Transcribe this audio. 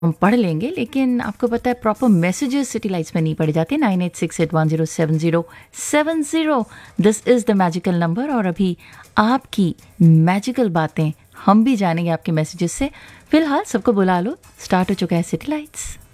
हम पढ़ लेंगे, लेकिन आपको पता है प्रॉपर मैसेजेस सिटी लाइट्स में नहीं पढ़े जाते। 9868107070, this is the magical number. और अभी आपकी मैजिकल बातें हम भी जानेंगे आपके मैसेजेस से। फिलहाल सबको बुला लो, स्टार्ट हो चुका है सिटी लाइट्स।